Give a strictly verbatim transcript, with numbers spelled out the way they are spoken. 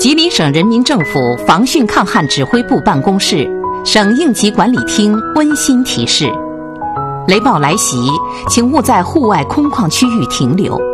吉林省人民政府防汛抗旱指挥部办公室、省应急管理厅温馨提示：雷暴来袭，请勿在户外空旷区域停留。